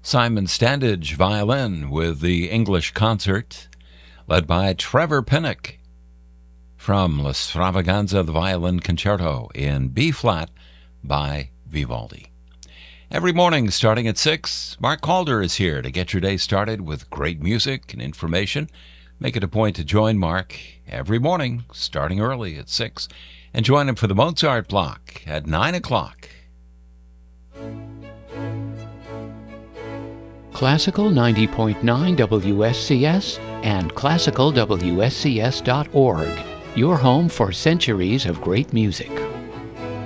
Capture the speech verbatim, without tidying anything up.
Simon Standage, violin, with the English Concert, led by Trevor Pinnock, from La Stravaganza, the Violin Concerto in B-flat by Vivaldi. Every morning, starting at six, Mark Calder is here to get your day started with great music and information. Make it a point to join Mark every morning, starting early at six, and join him for the Mozart block at nine o'clock. Classical ninety point nine W S C S and classical W S C S dot org, your home for centuries of great music.